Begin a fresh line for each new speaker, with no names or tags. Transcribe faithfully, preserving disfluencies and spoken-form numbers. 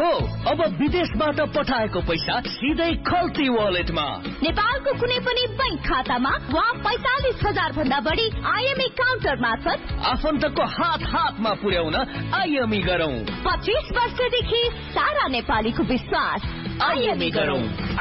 हो, अब विदेशबाट पठाएको पैसा सिधै खल्ती वालेटमा।
नेपालको कुनै पनि बैंक खातामा वा पैंतालिस हजार भन्दा बढी आइएमई काउन्टर मार्फत
आफन्तको हात हातमा पुर्याउन आइएमई गरौँ।
पच्चीस वर्षदेखि सारा नेपालीको विश्वास।
आइएमई गरौँ।